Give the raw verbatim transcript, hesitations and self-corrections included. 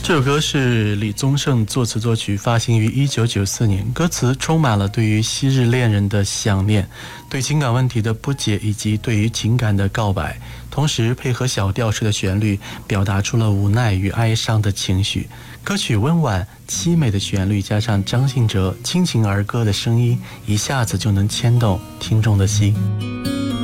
这首歌是李宗盛作词作曲，发行于一九九四年。歌词充满了对于昔日恋人的想念，对情感问题的不解，以及对于情感的告白，同时配合小调式的旋律，表达出了无奈与哀伤的情绪。歌曲温婉凄美的旋律，加上张信哲倾情儿歌的声音，一下子就能牵动听众的心。